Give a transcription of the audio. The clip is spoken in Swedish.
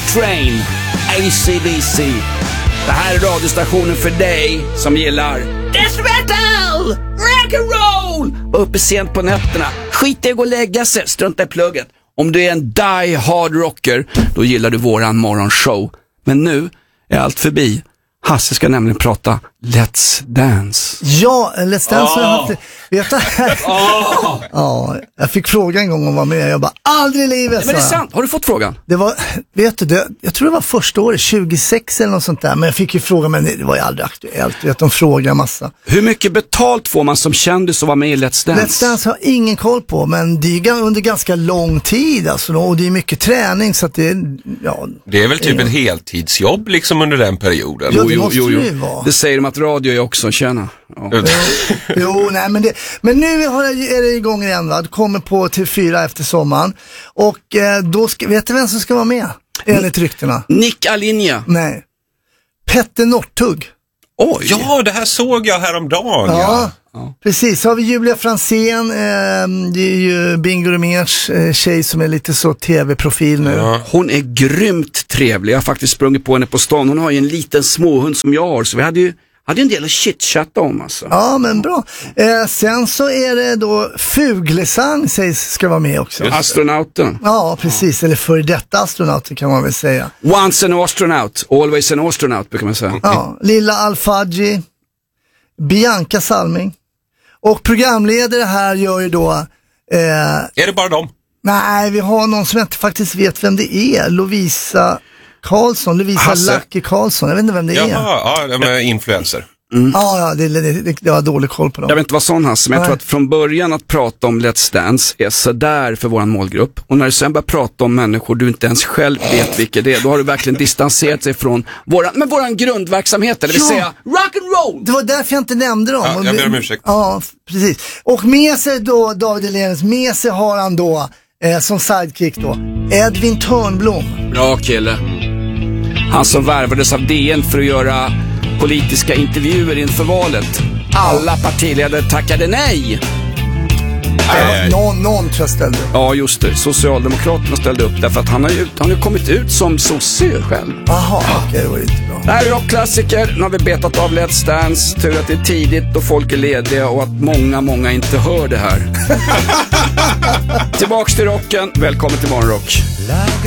Train, AC/DC. Det här är radiostationen för dig som gillar death metal, rock'n'roll och uppe sent på nätterna. Skit i att gå och lägga sig, strunta i plugget. Om du är en die hard rocker, då gillar du våran morgonshow. Men nu är allt förbi. Hasse ska nämligen prata Let's Dance. Ja, Let's Dance har jag haft. Vet du? Ja, jag fick frågan en gång om att vara med. Jag bara, aldrig i livet. Men det är sant, har du fått frågan? Det var, vet du, jag tror det var första året, 26 eller något sånt där. Men jag fick ju frågan, men det var ju aldrig aktuellt. Vet, de frågar massa. Hur mycket betalt får man som kändis att vara med i Let's Dance? Let's Dance har ingen koll på, men det är under ganska lång tid alltså, och det är mycket träning så att det är, ja. Det är väl typ ett heltidsjobb liksom under den perioden. Ja, det måste ju vara. Det säger de att radio är också, tjäna. Ja. Jo, nej, men nu är det igång igen, va? Det kommer på TV4 efter sommaren. Och då vet du vem som ska vara med? Enligt ryktena. Nick Alinja. Nej. Petter Northug. Oj. Ja, det här såg jag häromdagen. Ja. Precis, så har vi Julia Fransén, det är ju Bingo Rimérs tjej som är lite så tv-profil nu. Ja. Hon är grymt trevlig, jag har faktiskt sprungit på henne på stan. Hon har ju en liten småhund som jag har, så vi hade en del att chitchatta om alltså. Ja, men bra. Sen så är det då Fuglesang ska vara med också. Astronauten. Ja, precis, eller för detta astronauten kan man väl säga. Once an astronaut, always an astronaut brukar man säga. Ja, Lilla Al-Fadji, Bianca Salming. Och programledare här gör ju då... Är det bara dem? Nej, vi har någon som jag inte faktiskt vet vem det är. Lovisa Lucky Karlsson. Jag vet inte vem det är. Jaha, de är influencer. Ja, det var dålig koll på dem. Jag vet inte vad sån Hasse, men jag tror att från början att prata om Let's Dance är sådär för våran målgrupp. Och när du sen börjar prata om människor du inte ens själv vet vilka det är, då har du verkligen distanserat sig från våran grundverksamhet, det vill säga rock'n'roll. Det var därför jag inte nämnde dem. Ja, jag ber om ursäkt. Ja, precis. Och med sig då, David Hellenius, med sig har han då, som sidekick då, Edvin Törnblom. Bra kille. Han som värvades av DN för att göra politiska intervjuer inför valet. Alla partiledare tackade nej. Någon tror jag ställde upp. Ja, just det. Socialdemokraterna ställde upp därför att han har ju kommit ut som sosse själv. Jaha, okej, det var inte bra. Det här är rockklassiker. Nu har vi betat av Let's Dance. Tur att det är tidigt och folk är lediga och att många inte hör det här. Tillbaks till rocken. Välkommen till Morgonrock. Like